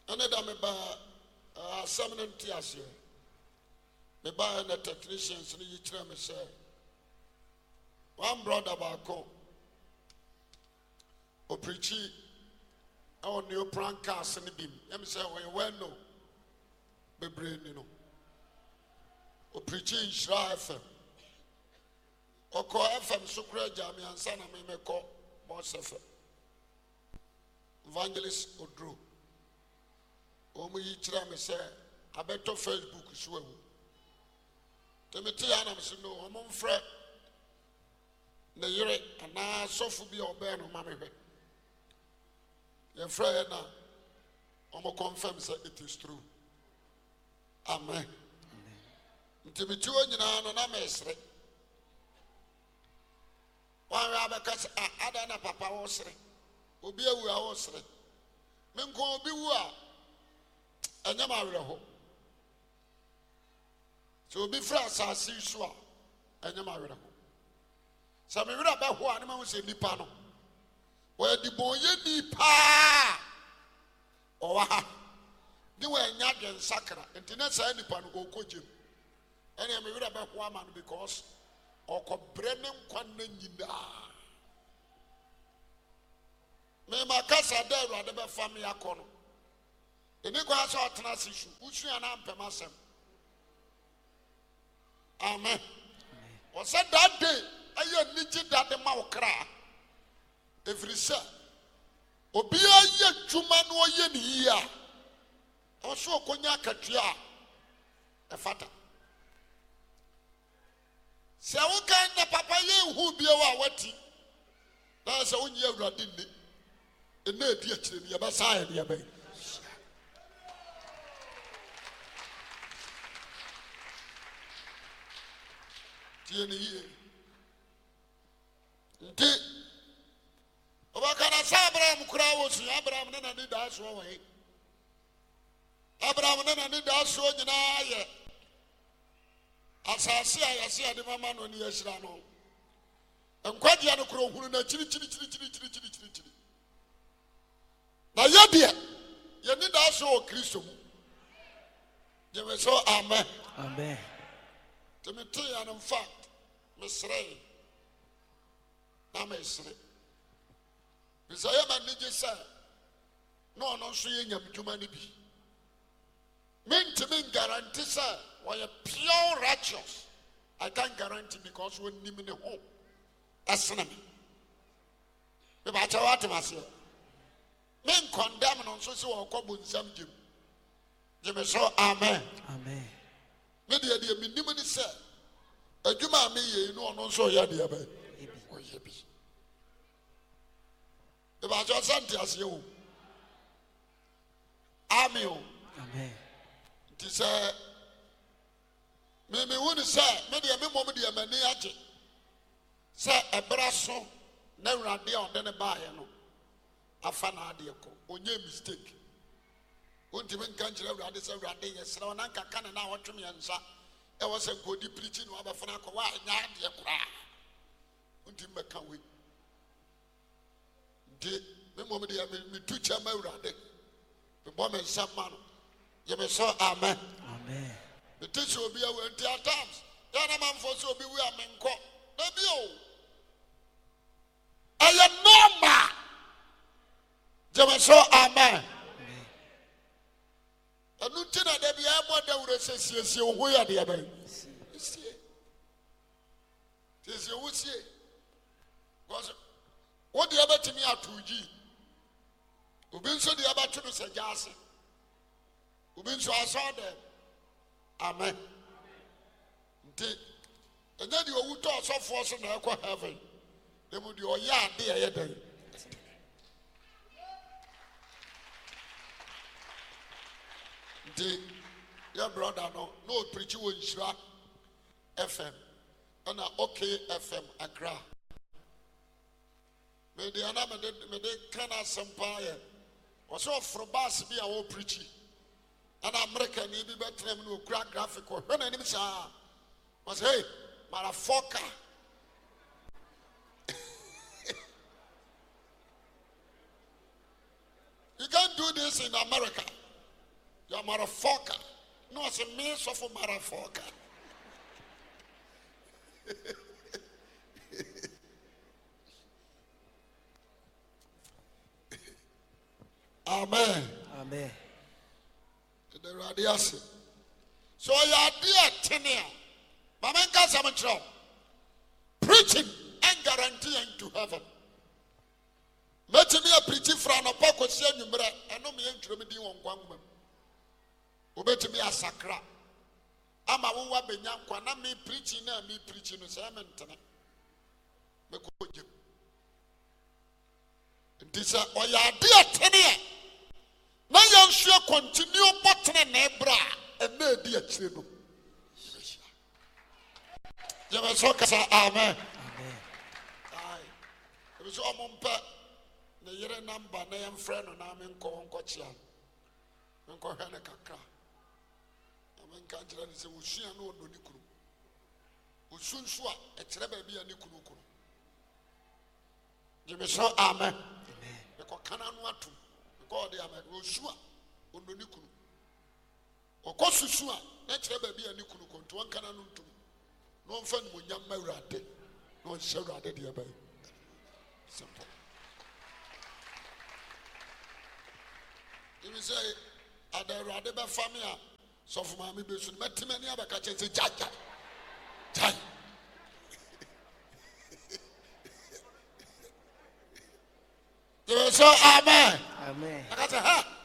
Another member, some Tiasia. Me buy the technicians in each time. Say, one brother about go. O preachy, our new prank cast and the beam. Let me say, when you well know, be brain, you know. O preaching Shra FM. O call FM Sukra Jami and Sana me call Boss FM. Evangelist Odro. O me each time say, I bet on Facebook swell. Timothy Anam said, no, I'm on fret. The year and now so for be obeying on mammy. Your friend now, I'm going to confirm that it is true. Amen. Timothy, you know, I'm a mesre. One rabbi cats are Adana Papa Osre. Obia, we are Osre. Minko be wa. And Yamaro. So be friends, I see you, and Yamaro. Some of you about who animals say Nipano. Where the boy Nipa or you were Yagan Sakra, and Tinasa Nipan or Kojim. And I'm read about woman because or Brennan Quanina. May my casa there rather than family acorn. The Nicolas Artanas issue, which you and Ampemasem. Amen. Was said that day, I needed that the mouth cry. Every say, Obia ye Juman or yen here. Also, Cognac a fata. Say, what kind of papa ye who be our wetty? That's a 1 year radini. And no dear to the Abasai, the Abbey. Obakana Abraham crowds, Abraham and the dash away. Abraham and the dash away. As I see the mama on the Yashrano. And quite the other crow who in a chili. Now, Yadia, you need also a Christian. You may so, Amen. Amen. Timothy, and in fact, Miss Ray, now Miss Ray. Miss I am a nigger, sir. No, no, seeing him too many be. Mean to mean guarantee, sir, why a pure righteous. I can't guarantee because we're in the home. That's not me. If I tell what to myself, men condemn on so or cobble some Jim. Jimmy so, Amen. Amen. Maybe a dear minimum is said. A Juma me, you know, no so yadi abe. Oh, ye. If I just sent as you, Amen. Amen. It is a maybe one is said, maybe a moment, dear Maniaji. Say a brasso, never a dear on the bayano. A fan adiaco, on your mistake. Won't even country of Radis of Radia, Slanaka can now what to me and say. I was a good preaching of a Franco. Why not your cry? Won't you make a way? The moment I mean, two chamber rade. The woman, some man. You may say, Amen. Amen. The teacher will be away at times. Then a man for so be we are men caught. Maybe I am normal. You may say, Amen. And no tina de be able to say, who are the other? Tis you would say. Because what the other to me are 2G. Ubin so the other to say, Jassy. Ubin so I saw them. Amen. And then you would talk so force in the heaven. They would do a yard there. Your brother no preaching with Shra FM and OK FM Accra. May the another may they can have some fire. Also from Bass be our preaching. And American be better no crack graphic or when enemies are was hey, motherfucker. You can't do this in America. You're motherfucker. No, it's a means of a motherfucker. Amen. Amen. The radiation. So your dear tenure, Mama Casamatro, preaching and guaranteeing to heaven. Let me a preaching from a pocket of Senumera, and no me entry on one woman. Obey me a sacra. I'm a woman, Benyam, me preaching and me preaching a sermon tonight. This is all your dear tenure. Now you should continue buttoning nebra and no dear children. You must talk as amen. It was all mumpa. The year number name friend and I'm in Coachia. Uncle Hanaka. I'm in Kanjara is a Wushia no Nikuru. Usun Swa, a Trebaby and Nikuru. You must say amen. The Kokananwatu. God, they are Rosua, Ununikuru. Or Kosusua, natural baby and Nikuru to one cannon to no fun when young Marate, no Sharade, dear baby. Simple. You will say, Ada Radeba Famia, so for my mission, met many other catches a jaja. Jai. You will say, amen. Amen. I got a ha.